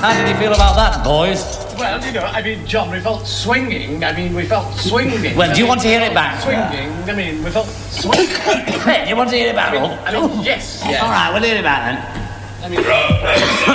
How did you feel about that, boys? Well, you know, I mean, John, we felt swinging. I mean, we felt swinging. Well, do you want to hear it back? Swinging. I mean, we felt swinging. Hey, do you want to hear it back, Rob? I mean, yes. All right, we'll hear it back then. I mean...